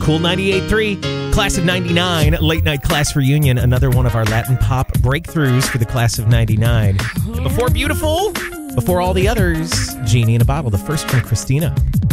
Cool 98.3, Class of 99, Late Night Class Reunion, another one of our Latin pop breakthroughs for the Class of 99. Before Beautiful, before all the others, Genie in a Bottle, the first from Christina.